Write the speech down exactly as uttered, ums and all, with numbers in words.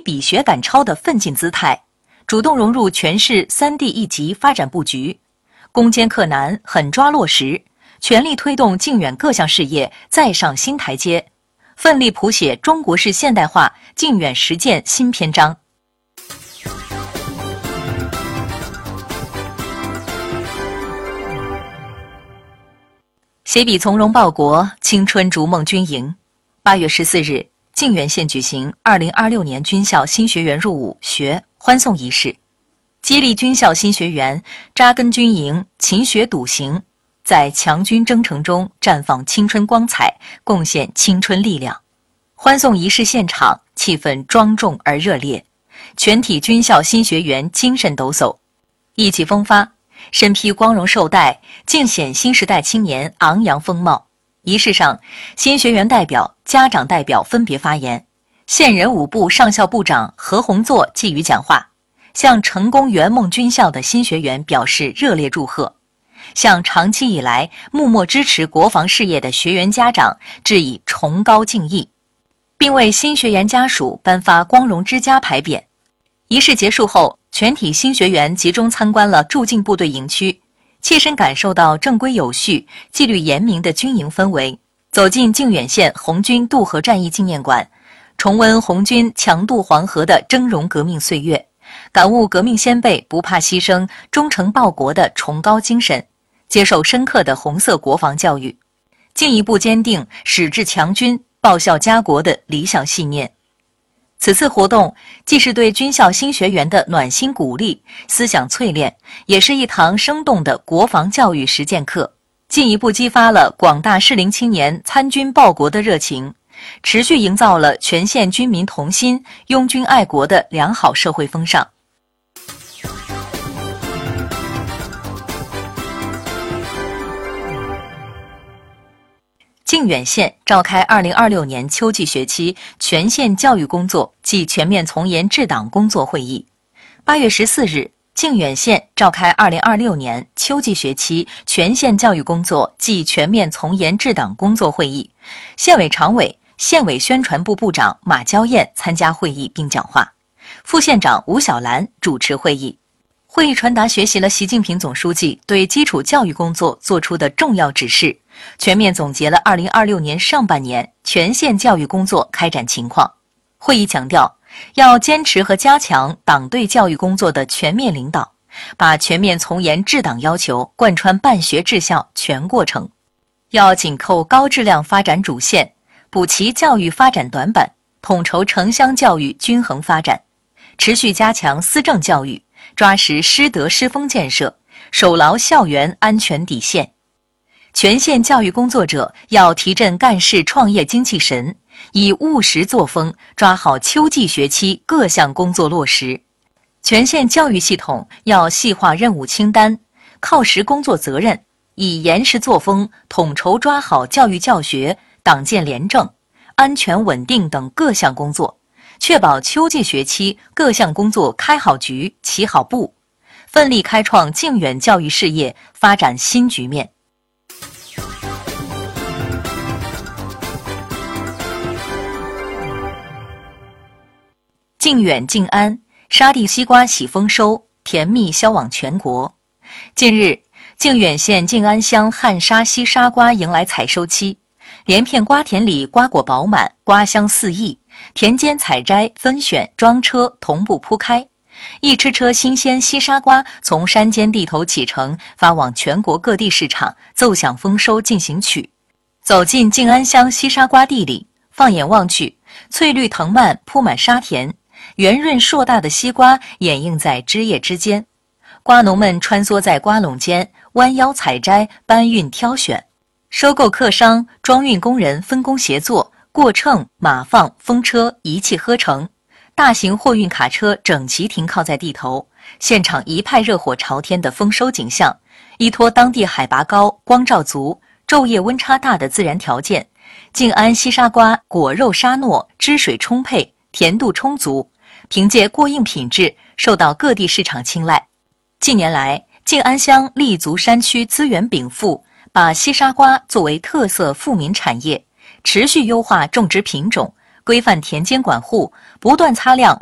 比学赶超的奋进姿态，主动融入全市三地一级发展布局，攻坚克难，狠抓落实，全力推动靖远各项事业再上新台阶，奋力谱写中国式现代化靖远实践新篇章。携笔从容报国，青春逐梦军营。八月十四日，靖远县举行二零二六年军校新学员入伍学欢送仪式，激励军校新学员扎根军营，勤学笃行，在强军征程中绽放青春光彩，贡献青春力量。欢送仪式现场气氛庄重而热烈，全体军校新学员精神抖擞，意气风发，身披光荣绶带，尽显新时代青年昂扬风貌。仪式上，新学员代表、家长代表分别发言，县人武部上校部长何洪作寄语讲话，向成功圆梦军校的新学员表示热烈祝贺，向长期以来默默支持国防事业的学员家长致以崇高敬意，并为新学员家属颁发光荣之家牌匾。仪式结束后，全体新学员集中参观了驻靖部队营区，切身感受到正规有序、纪律严明的军营氛围，走进靖远县红军渡河战役纪念馆，重温红军强渡黄河的峥嵘革命岁月，感悟革命先辈不怕牺牲、忠诚报国的崇高精神，接受深刻的红色国防教育，进一步坚定矢志强军、报效家国的理想信念。此次活动既是对军校新学员的暖心鼓励、思想淬炼，也是一堂生动的国防教育实践课，进一步激发了广大适龄青年参军报国的热情，持续营造了全县军民同心、拥军爱国的良好社会风尚。靖远县召开二零二六年秋季学期全县教育工作暨全面从严治党工作会议。八月十四日，靖远县召开二零二六年秋季学期全县教育工作暨全面从严治党工作会议，县委常委、县委宣传部部长马娇燕参加会议并讲话，副县长吴小兰主持会议。会议传达学习了习近平总书记对基础教育工作作出的重要指示，全面总结了二零二六年上半年全县教育工作开展情况。会议强调，要坚持和加强党对教育工作的全面领导，把全面从严治党要求贯穿办学治校全过程，要紧扣高质量发展主线，补齐教育发展短板，统筹城乡教育均衡发展，持续加强思政教育，抓实师德师风建设，守牢校园安全底线。全县教育工作者要提振干事创业精气神，以务实作风抓好秋季学期各项工作落实。全县教育系统要细化任务清单，靠实工作责任，以严实作风统筹抓好教育教学、党建廉政、安全稳定等各项工作，确保秋季学期各项工作开好局、起好步，奋力开创靖远教育事业发展新局面。靖远靖安，沙地西瓜喜丰收，甜蜜销往全国。近日，靖远县靖安乡汉沙西沙瓜迎来采收期，连片瓜田里瓜果饱满，瓜香四溢，田间采摘、分选、装车同步铺开，一车车新鲜西沙瓜从山间地头启程，发往全国各地市场，奏响丰收进行曲。走进靖安乡西沙瓜地里，放眼望去，翠绿藤蔓铺满沙田，圆润硕大的西瓜掩映在枝叶之间，瓜农们穿梭在瓜垄间，弯腰采摘、搬运挑选。收购客商、装运工人分工协作，过秤、码放、风车一气呵成，大型货运卡车整齐停靠在地头，现场一派热火朝天的丰收景象。依托当地海拔高、光照足、昼夜温差大的自然条件，靖安西沙瓜果肉沙糯，汁水充沛，甜度充足，凭借过硬品质受到各地市场青睐。近年来，靖安乡立足山区资源禀赋，把西沙瓜作为特色富民产业，持续优化种植品种，规范田间管护，不断擦亮